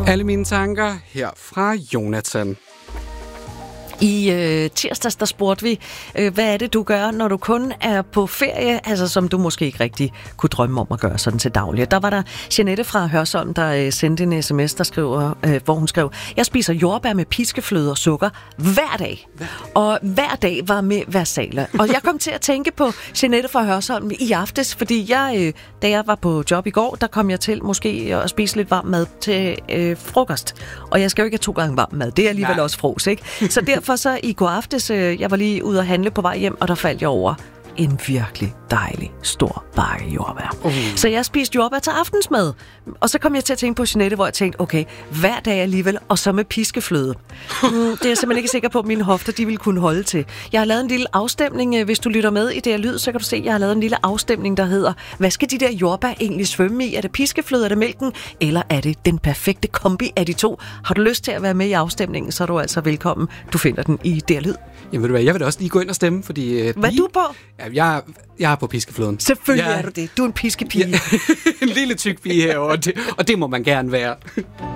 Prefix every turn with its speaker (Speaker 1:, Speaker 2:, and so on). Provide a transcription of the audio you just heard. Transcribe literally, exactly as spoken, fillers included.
Speaker 1: Alle mine tanker her fra Jonathan.
Speaker 2: I øh, tirsdags, der spurgte vi, øh, hvad er det, du gør, når du kun er på ferie, altså som du måske ikke rigtig kunne drømme om at gøre sådan til daglig. Der var der Jeanette fra Hørsholm, der øh, sendte en sms, der skriver, øh, hvor hun skrev, jeg spiser jordbær med piskefløde og sukker hver dag. Hver. Og hver dag var med versaler. Og jeg kom til at tænke på Jeanette fra Hørsholm i aftes, fordi jeg, øh, da jeg var på job i går, der kom jeg til måske at spise lidt varm mad til øh, frokost. Og jeg skal jo ikke have to gange varm mad. Det er alligevel Nej. også fros, ikke? Så derfor så i går aftes, øh, jeg var lige ude at handle på vej hjem, og der faldt jeg over en virkelig dejlig, stor bakke jordbær. Uh. Så jeg spiste jordbær til aftensmad. Og så kom jeg til at tænke på Jeanette, hvor jeg tænkte, okay, hver dag alligevel, og så med piskefløde. Mm, det er jeg simpelthen ikke sikker på, at mine hofter, de ville kunne holde til. Jeg har lavet en lille afstemning. Hvis du lytter med i det her lyd, så kan du se, at jeg har lavet en lille afstemning, der hedder, hvad skal de der jordbær egentlig svømme i? Er det piskefløde, er det mælken, eller er det den perfekte kombi af de to? Har du lyst til at være med i afstemningen, så er du altså velkommen. Du finder den i det her lyd.
Speaker 1: Jamen ved du hvad, jeg vil da også lige gå ind og stemme, fordi... Øh,
Speaker 2: hvad er du på?
Speaker 1: Ja, jeg, jeg er på piskefløden.
Speaker 2: Selvfølgelig
Speaker 1: jeg,
Speaker 2: er du det. Du er en piskepige.
Speaker 1: Ja, en lille tyk pige herovre, og det, og det må man gerne være.